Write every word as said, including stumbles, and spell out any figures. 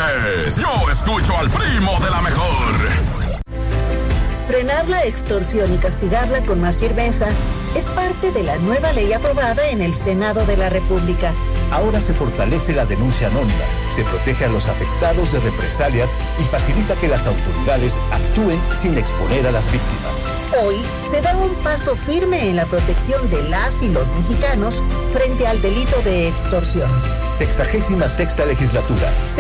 es. Yo escucho al primo de la mejor. Frenar la extorsión y castigarla con más firmeza es parte de la nueva ley aprobada en el Senado de la República. Ahora se fortalece la denuncia anónima, se protege a los afectados de represalias y facilita que las autoridades actúen sin exponer a las víctimas. Hoy se da un paso firme en la protección de las y los mexicanos frente al delito de extorsión. Sexagésima sexta legislatura.